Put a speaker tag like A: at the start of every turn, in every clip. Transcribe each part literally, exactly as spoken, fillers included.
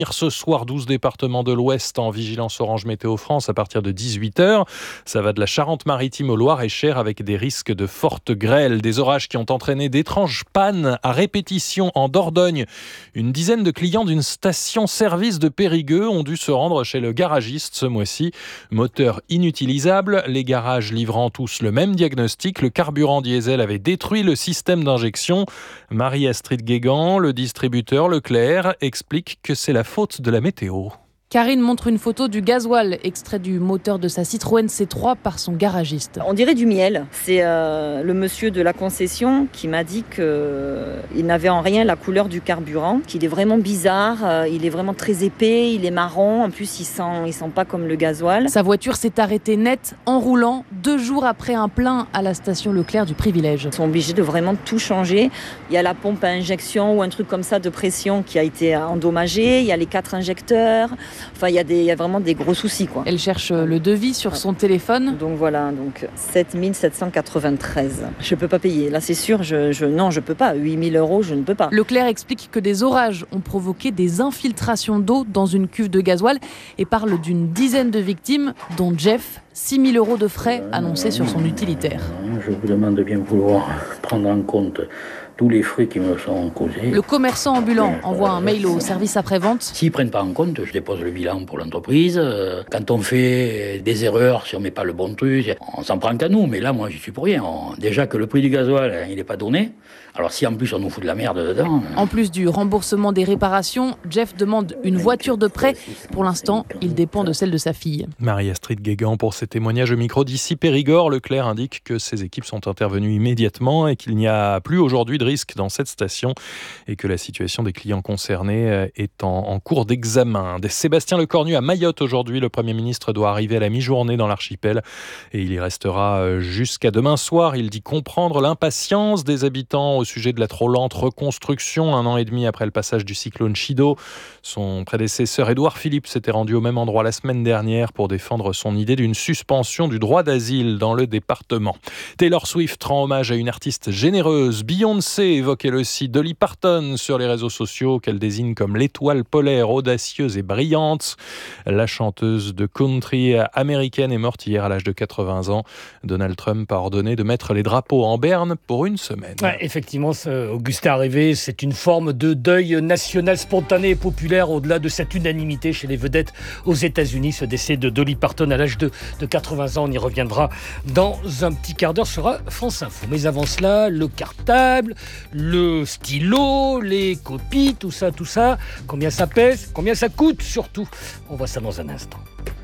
A: Ce soir, douze départements de l'Ouest en vigilance orange météo France à partir de dix-huit heures. Ça va de la Charente-Maritime au Loir-et-Cher avec des risques de fortes grêles. Des orages qui ont entraîné d'étranges pannes à répétition en Dordogne. Une dizaine de clients d'une station-service de Périgueux ont dû se rendre chez le garagiste ce mois-ci. Moteur inutilisable, les garages livrant tous le même diagnostic. Le carburant diesel avait détruit le système d'injection. Marie-Astrid Guégan, le distributeur Leclerc, explique que c'est la faute de la météo.
B: Karine montre une photo du gasoil extrait du moteur de sa Citroën C trois par son garagiste.
C: On dirait du miel. C'est euh, le monsieur de la concession qui m'a dit qu'il n'avait en rien la couleur du carburant, qu'il est vraiment bizarre, euh, il est vraiment très épais, il est marron, en plus il sent, il sent pas comme le gasoil.
B: Sa voiture s'est arrêtée net en roulant deux jours après un plein à la station Leclerc du Privilège.
C: Ils sont obligés de vraiment tout changer. Il y a la pompe à injection ou un truc comme ça de pression qui a été endommagée, il y a les quatre injecteurs. Enfin, il y a des, il y a vraiment des gros soucis, quoi.
B: Elle cherche le devis sur son téléphone.
C: Donc voilà, donc sept mille sept cent quatre-vingt-treize. Je peux pas payer. Là, c'est sûr, je, je, non, je peux pas. huit mille euros, je ne peux pas.
B: Leclerc explique que des orages ont provoqué des infiltrations d'eau dans une cuve de gasoil et parle d'une dizaine de victimes, dont Jeff. six mille euros de frais annoncés sur son utilitaire.
D: Je vous demande de bien vouloir prendre en compte tous les frais qui me sont causés.
B: Le commerçant ambulant envoie un mail au service après-vente.
D: S'ils ne prennent pas en compte, je dépose le bilan pour l'entreprise. Quand on fait des erreurs, si on ne met pas le bon truc, on s'en prend qu'à nous. Mais là, moi, je suis pour rien. Déjà que le prix du gasoil, il n'est pas donné. Alors si en plus on nous fout de la merde dedans...
B: En plus du remboursement des réparations, Jeff demande une voiture de prêt. Pour l'instant, il dépend de celle de sa fille.
A: Marie-Astrid Guégan pour ses témoignages au micro d'ici Périgord. Leclerc indique que ses équipes sont intervenues immédiatement et qu'il n'y a plus aujourd'hui de risque dans cette station et que la situation des clients concernés est en, en cours d'examen. Sébastien Lecornu à Mayotte aujourd'hui. Le Premier ministre doit arriver à la mi-journée dans l'archipel et il y restera jusqu'à demain soir. Il dit comprendre l'impatience des habitants au sujet de la trop lente reconstruction. Un an et demi après le passage du cyclone Chido, son prédécesseur Édouard Philippe s'était rendu au même endroit la semaine dernière pour défendre son idée d'une suspension du droit d'asile dans le département. Taylor Swift rend hommage à une artiste généreuse. Beyoncé évoque elle aussi Dolly Parton sur les réseaux sociaux qu'elle désigne comme l'étoile polaire audacieuse et brillante. La chanteuse de country américaine est morte hier à l'âge de quatre-vingts ans. Donald Trump a ordonné de mettre les drapeaux en berne pour une semaine.
E: Ouais, effectivement, Augustin Révé, c'est une forme de deuil national spontané et populaire au-delà de cette unanimité chez les vedettes aux États-Unis. Ce décès de Dolly Parton à l'âge de, de quatre-vingts ans, on y reviendra dans un petit quart d'heure sur France Info. Mais avant cela, le cartable, le stylo, les copies, tout ça, tout ça. Combien ça pèse, combien ça coûte surtout. On voit ça dans un instant.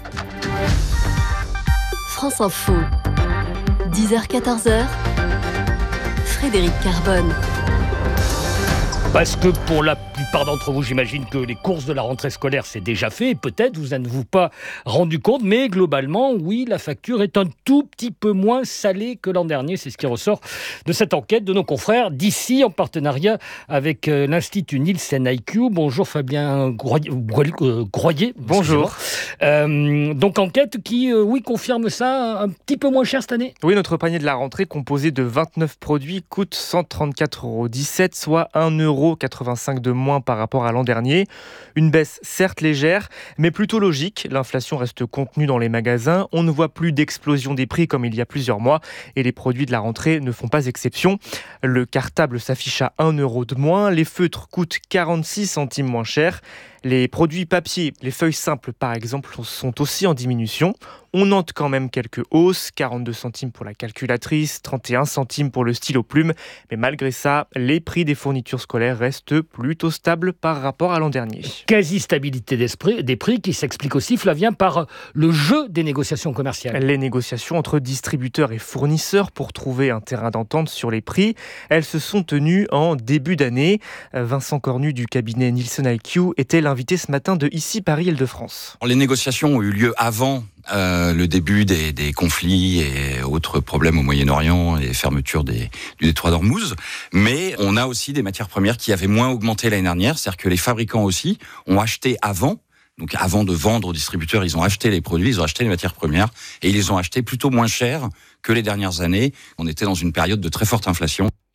F: France Info, dix heures quatorze heures. Frédéric Carbone.
E: Parce que pour la plupart d'entre vous, j'imagine que les courses de la rentrée scolaire, c'est déjà fait. Et peut-être vous n'en avez pas rendu compte. Mais globalement, oui, la facture est un tout petit peu moins salée que l'an dernier. C'est ce qui ressort de cette enquête de nos confrères d'ici, en partenariat avec euh, l'Institut Nielsen I Q. Bonjour Fabien Groyer. Euh, Groyer
G: Bonjour.
E: Euh, donc enquête qui, euh, oui, confirme ça, un petit peu moins cher cette année.
G: Oui, notre panier de la rentrée, composé de vingt-neuf produits, coûte cent trente-quatre euros dix-sept, soit un euro quatre-vingt-cinq de moins par rapport à l'an dernier. Une baisse certes légère, mais plutôt logique. L'inflation reste contenue dans les magasins. On ne voit plus d'explosion des prix comme il y a plusieurs mois et les produits de la rentrée ne font pas exception. Le cartable s'affiche à un euro de moins. Les feutres coûtent quarante-six centimes moins cher. Les produits papier, les feuilles simples par exemple, sont aussi en diminution. On note quand même quelques hausses, quarante-deux centimes pour la calculatrice, trente et un centimes pour le stylo plume. Mais malgré ça, les prix des fournitures scolaires restent plutôt stables par rapport à l'an dernier.
E: Quasi-stabilité des prix qui s'explique aussi, Flavien, par le jeu des négociations commerciales.
G: Les négociations entre distributeurs et fournisseurs pour trouver un terrain d'entente sur les prix, elles se sont tenues en début d'année. Vincent Cornu du cabinet Nielsen I Q était l'invité ce matin de Ici Paris-Île-de-France.
H: Les négociations ont eu lieu avant euh, le début des, des conflits et autres problèmes au Moyen-Orient et fermeture des, du détroit d'Ormuz. Mais on a aussi des matières premières qui avaient moins augmenté l'année dernière. C'est-à-dire que les fabricants aussi ont acheté avant. Donc avant de vendre aux distributeurs, ils ont acheté les produits, ils ont acheté les matières premières et ils les ont achetés plutôt moins cher que les dernières années. On était dans une période de très forte inflation.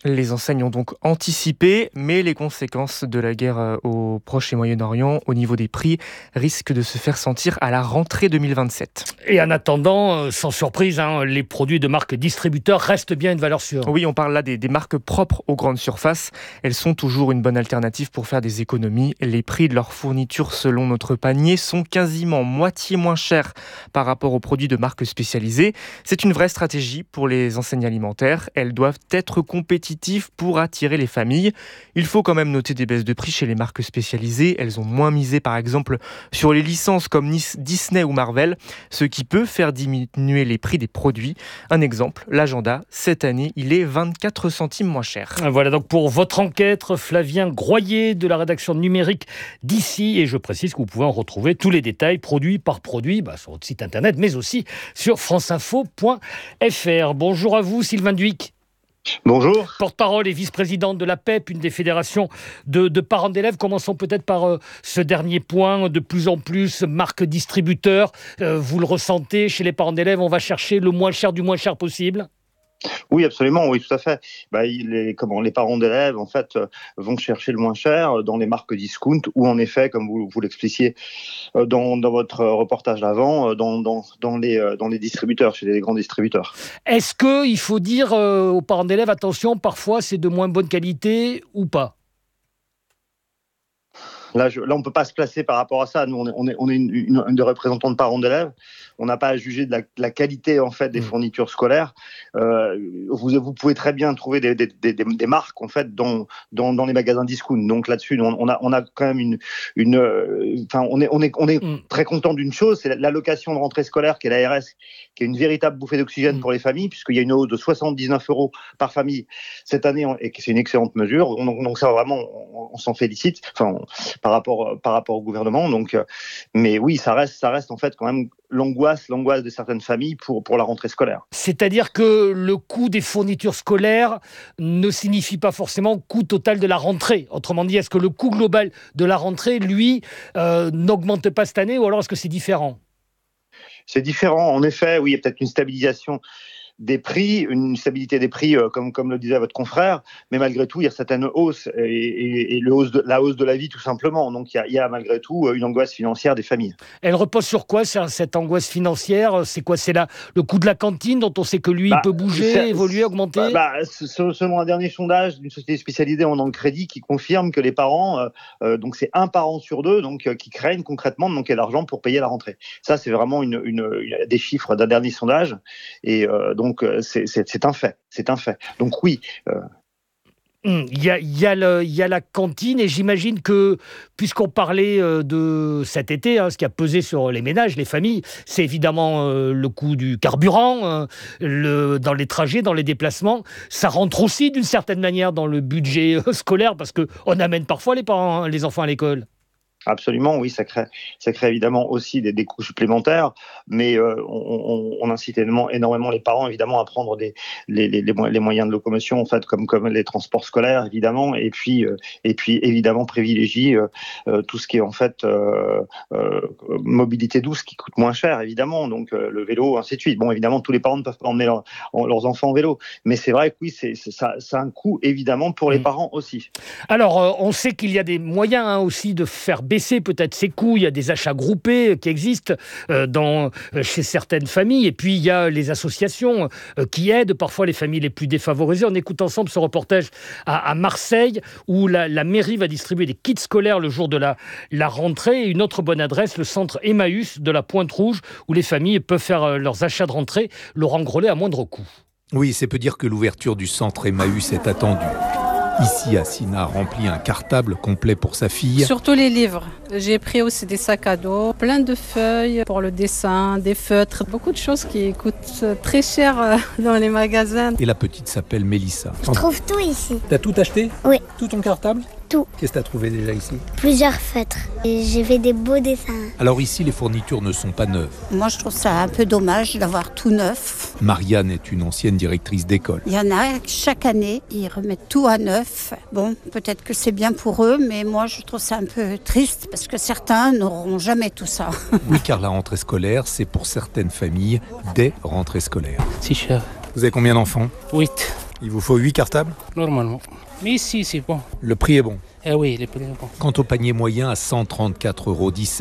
G: Les enseignes ont donc anticipé, mais les conséquences de la guerre au Proche et Moyen-Orient au niveau des prix risquent de se faire sentir à la rentrée deux mille vingt-sept.
E: Et en attendant, sans surprise, hein, les produits de marque distributeur restent bien une valeur sûre.
G: Oui, on parle là des, des marques propres aux grandes surfaces. Elles sont toujours une bonne alternative pour faire des économies. Les prix de leurs fournitures selon notre panier sont quasiment moitié moins chers par rapport aux produits de marques spécialisées. C'est une vraie stratégie pour les enseignes alimentaires. Elles doivent être compétitives pour attirer les familles. Il faut quand même noter des baisses de prix chez les marques spécialisées. Elles ont moins misé par exemple sur les licences comme Disney ou Marvel, ce qui peut faire diminuer les prix des produits. Un exemple, l'agenda, cette année, il est vingt-quatre centimes moins cher.
E: Voilà donc pour votre enquête, Flavien Groyer de la rédaction numérique d'ici. Et je précise que vous pouvez en retrouver tous les détails, produit par produit, bah, sur votre site internet, mais aussi sur franceinfo point f r. Bonjour à vous, Sylvain Duic.
I: Bonjour.
E: Porte-parole et vice-présidente de la P E P, une des fédérations de, de parents d'élèves. Commençons peut-être par euh, ce dernier point. De plus en plus, marque distributeur. Euh, vous le ressentez chez les parents d'élèves, on va chercher le moins cher du moins cher possible ?
I: Oui, absolument, oui, tout à fait. Bah, les, comment, les parents d'élèves, en fait, euh, vont chercher le moins cher dans les marques discount ou, en effet, comme vous, vous l'expliquiez euh, dans, dans votre reportage d'avant, euh, dans, dans, dans, les, euh, dans les distributeurs, chez les grands distributeurs.
E: Est-ce qu'il faut dire euh, aux parents d'élèves, attention, parfois c'est de moins bonne qualité ou pas ?
I: Là, je, là, on ne peut pas se placer par rapport à ça. Nous, on est, on est, on est une, une, une des représentants de parents d'élèves. On n'a pas à juger de la, de la qualité en fait, des fournitures scolaires. Euh, vous, vous pouvez très bien trouver des, des, des, des marques en fait, dans, dans, dans les magasins discount. Donc là-dessus, on, on, a, on a quand même une... une euh, enfin, on est, on est, on est mm. très content d'une chose, c'est l'allocation de rentrée scolaire qui est l'A R S, qui est une véritable bouffée d'oxygène mm. pour les familles, puisqu'il y a une hausse de soixante-dix-neuf euros par famille cette année, et que c'est une excellente mesure. Donc, donc ça, vraiment, on, on s'en félicite. Enfin, on, par rapport par rapport au gouvernement. Donc, euh, mais oui, ça reste ça reste en fait quand même l'angoisse l'angoisse de certaines familles pour pour la rentrée scolaire.
E: C'est-à-dire que le coût des fournitures scolaires ne signifie pas forcément coût total de la rentrée. Autrement dit, est-ce que le coût global de la rentrée, lui, euh, n'augmente pas cette année, ou alors est-ce que c'est différent ?
I: C'est différent, en effet. Oui, il y a peut-être une stabilisation des prix, une stabilité des prix, euh, comme, comme le disait votre confrère, mais malgré tout, il y a certaines hausses, et, et, et le hausse de, la hausse de la vie, tout simplement. Donc, il y a, il y a malgré tout une angoisse financière des familles.
E: Elle repose sur quoi, cette angoisse financière ? C'est quoi ? C'est la, le coût de la cantine, dont on sait que lui, bah, il peut bouger, évoluer, augmenter ?
I: bah, bah, Selon un dernier sondage d'une société spécialisée en crédit qui confirme que les parents, euh, euh, donc c'est un parent sur deux, donc, euh, qui craignent concrètement de manquer d'argent pour payer la rentrée. Ça, c'est vraiment une, une, une, des chiffres d'un dernier sondage. Et euh, donc, Donc, c'est, c'est, c'est un fait. C'est un fait. Donc, oui. Euh...
E: Mmh, il y a, il y a le, il y a la cantine, et j'imagine que, puisqu'on parlait de cet été, hein, ce qui a pesé sur les ménages, les familles, c'est évidemment euh, le coût du carburant, euh, le, dans les trajets, dans les déplacements. Ça rentre aussi, d'une certaine manière, dans le budget euh, scolaire, parce qu'on amène parfois les parents, hein, les enfants à l'école.
I: Absolument, oui, ça crée, ça crée évidemment aussi des, des coûts supplémentaires, mais euh, on, on, on incite énormément, énormément les parents évidemment à prendre des, les, les, les moyens de locomotion, en fait, comme, comme les transports scolaires évidemment, et puis, euh, et puis évidemment privilégier euh, tout ce qui est en fait euh, euh, mobilité douce qui coûte moins cher évidemment, donc euh, le vélo, ainsi de suite. Bon, évidemment, tous les parents ne peuvent pas emmener leur, leurs enfants en vélo, mais c'est vrai que oui, c'est, c'est, ça, ça a un coût évidemment pour les mmh. parents aussi.
E: Alors, euh, on sait qu'il y a des moyens hein, aussi de faire baisser peut-être ces coûts. Il y a des achats groupés qui existent euh, dans, euh, chez certaines familles, et puis il y a les associations euh, qui aident parfois les familles les plus défavorisées. On écoute ensemble ce reportage à, à Marseille, où la, la mairie va distribuer des kits scolaires le jour de la, la rentrée. Et une autre bonne adresse, le centre Emmaüs de la Pointe-Rouge, où les familles peuvent faire euh, leurs achats de rentrée. Laurent Grelet à moindre coût.
J: Oui, c'est peu dire que l'ouverture du centre Emmaüs est attendue. Ici, Assina remplit un cartable complet pour sa fille.
K: Surtout les livres. J'ai pris aussi des sacs à dos, plein de feuilles pour le dessin, des feutres, beaucoup de choses qui coûtent très cher dans les magasins.
J: Et la petite s'appelle Mélissa.
L: Je trouve tout ici.
J: T'as tout acheté ?
L: Oui.
J: Tout ton cartable ?
L: Tout.
J: Qu'est-ce que t'as trouvé déjà ici ?
L: Plusieurs feutres. Et j'ai fait des beaux dessins.
J: Alors ici, les fournitures ne sont pas neuves.
M: Moi, je trouve ça un peu dommage d'avoir tout neuf.
J: Marianne est une ancienne directrice d'école.
M: Il y en a, chaque année, ils remettent tout à neuf. Bon, peut-être que c'est bien pour eux, mais moi, je trouve ça un peu triste parce que certains n'auront jamais tout ça.
J: Oui, car la rentrée scolaire, c'est pour certaines familles des rentrées scolaires.
N: C'est cher.
J: Vous avez combien d'enfants ?
N: Huit.
J: Il vous faut huit cartables ?
N: Normalement. Mais ici, c'est bon.
J: Le prix est bon.
N: Eh oui, le prix est bon.
J: Quant au panier moyen à cent trente-quatre euros dix-sept,